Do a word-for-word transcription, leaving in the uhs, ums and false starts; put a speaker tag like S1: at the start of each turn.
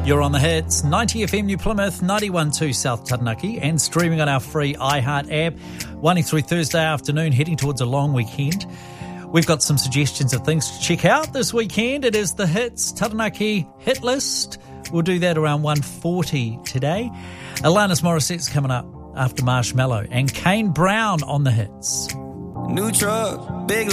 S1: You're on the hits, ninety F M New Plymouth, ninety-one point two South Taranaki, and streaming on our free iHeart app. Winding through Thursday afternoon, heading towards a long weekend. We've got some suggestions of things to check out this weekend. It is the Hits Taranaki Hit List. We'll do that around one forty today. Alanis Morissette's coming up after Marshmallow, and Kane Brown on the hits.
S2: New truck, big